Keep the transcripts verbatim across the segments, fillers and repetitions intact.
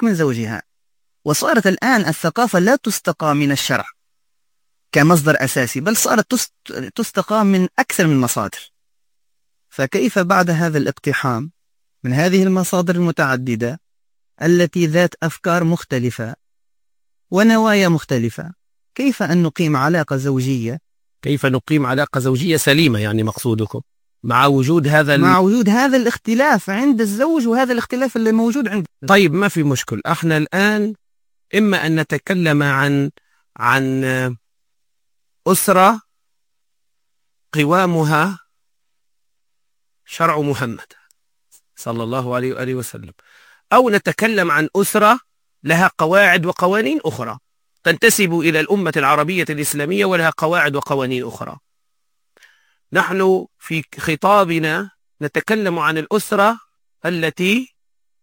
تستقيك من زوجها. وصارت الآن الثقافة لا تستقى من الشرع كمصدر أساسي، بل صارت تستقى من أكثر من مصادر. فكيف بعد هذا الاقتحام من هذه المصادر المتعددة التي ذات أفكار مختلفة ونوايا مختلفة، كيف أن نقيم علاقة زوجية كيف نقيم علاقة زوجية سليمة يعني مقصودكم مع وجود هذا مع وجود هذا الاختلاف عند الزوج وهذا الاختلاف اللي موجود عند. طيب ما في مشكل. احنا الآن إما أن نتكلم عن عن أسرة قوامها شرع محمد صلى الله عليه وآله وسلم، أو نتكلم عن أسرة لها قواعد وقوانين أخرى تنتسب إلى الأمة العربية الإسلامية ولها قواعد وقوانين أخرى. نحن في خطابنا نتكلم عن الأسرة التي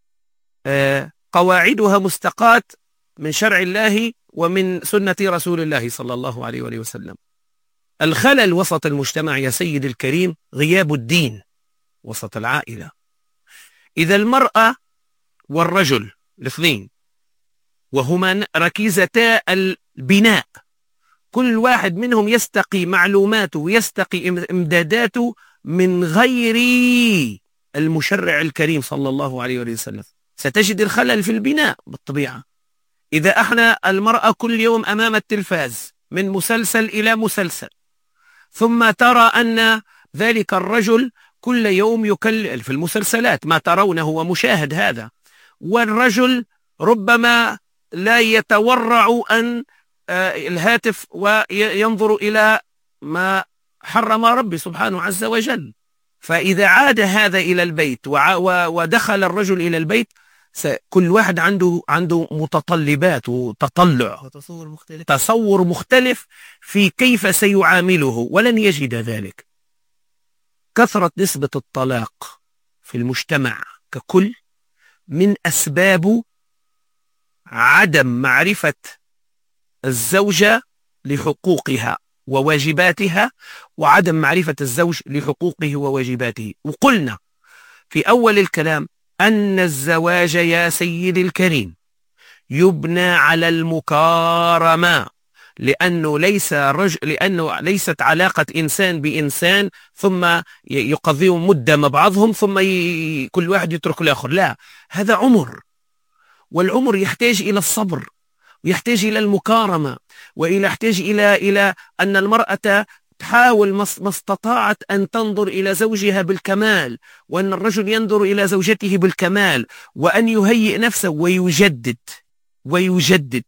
قواعدها مستقاة من شرع الله ومن سنة رسول الله صلى الله عليه وآله وسلم. الخلل وسط المجتمع يا سيد الكريم غياب الدين وسط العائلة. إذا المرأة والرجل الاثنين وهما ركيزتا البناء، كل واحد منهم يستقي معلوماته ويستقي امداداته من غير المشرع الكريم صلى الله عليه وسلم، ستجد الخلل في البناء بالطبيعة. إذا احنا المرأة كل يوم أمام التلفاز من مسلسل إلى مسلسل، ثم ترى أن ذلك الرجل كل يوم يكلم في المسلسلات ما ترونه ومشاهد هذا، والرجل ربما لا يتورع أن الهاتف وينظر إلى ما حرم ربي سبحانه عز وجل. فإذا عاد هذا إلى البيت ودخل الرجل إلى البيت، كل واحد عنده عنده متطلبات وتطلع وتصور مختلف. تصور مختلف في كيف سيعامله، ولن يجد ذلك. كثرة نسبة الطلاق في المجتمع ككل من أسباب عدم معرفة الزوجة لحقوقها وواجباتها، وعدم معرفة الزوج لحقوقه وواجباته. وقلنا في أول الكلام أن الزواج يا سيد الكريم يبنى على المكارمة، لأنه ليس رجل لأنه ليست علاقة إنسان بإنسان ثم يقضيهم مدة مع بعضهم ثم ي... كل واحد يترك الآخر. لا، هذا عمر، والعمر يحتاج إلى الصبر ويحتاج إلى المكارمة، وإلى يحتاج إلى إلى أن المرأة تحاول ما استطاعت أن تنظر إلى زوجها بالكمال، وأن الرجل ينظر إلى زوجته بالكمال، وأن يهيئ نفسه ويجدد ويجدد.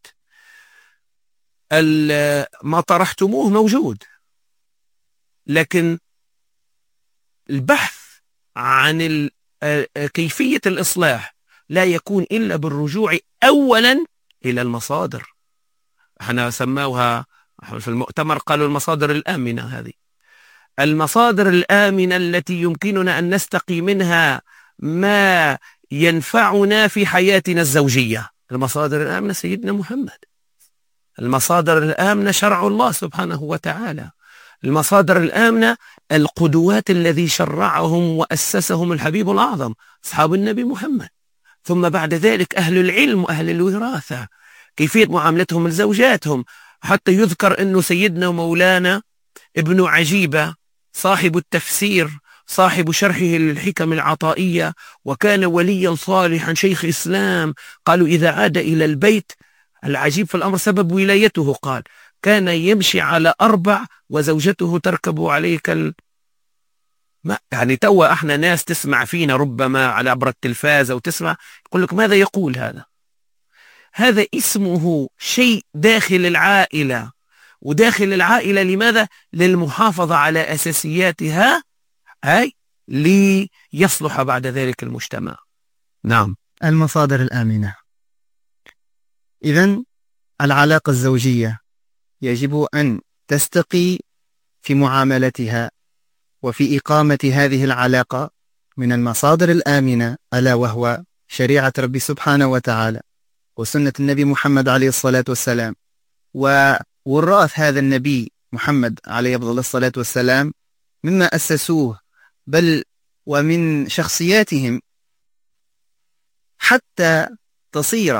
ما طرحتموه موجود، لكن البحث عن كيفية الإصلاح لا يكون إلا بالرجوع أولا إلى المصادر. احنا سموها في المؤتمر قالوا المصادر الآمنة. هذه المصادر الآمنة التي يمكننا أن نستقي منها ما ينفعنا في حياتنا الزوجية. المصادر الآمنة سيدنا محمد، المصادر الآمنة شرع الله سبحانه وتعالى، المصادر الآمنة القدوات الذي شرعهم وأسسهم الحبيب الأعظم أصحاب النبي محمد، ثم بعد ذلك أهل العلم وأهل الوراثة كيفية معاملتهم لزوجاتهم. حتى يذكر أنه سيدنا مولانا ابن عجيبة صاحب التفسير صاحب شرحه للحكم العطائية وكان وليا صالحا شيخ إسلام، قالوا إذا عاد إلى البيت، العجيب في الأمر سبب ولايته، قال كان يمشي على أربع وزوجته تركب عليه كال ما يعني توا احنا ناس تسمع فينا ربما على عبر التلفاز أو تسمع يقول لك ماذا يقول هذا؟ هذا اسمه شيء داخل العائلة، وداخل العائلة لماذا؟ للمحافظة على أساسياتها، هاي ليصلح بعد ذلك المجتمع. نعم، المصادر الآمنة. إذن العلاقة الزوجية يجب أن تستقي في معاملتها وفي إقامة هذه العلاقة من المصادر الآمنة، ألا وهو شريعة ربي سبحانه وتعالى وسنة النبي محمد عليه الصلاة والسلام، ووراث هذا النبي محمد عليه الصلاة والسلام مما أسسوه بل ومن شخصياتهم، حتى تصير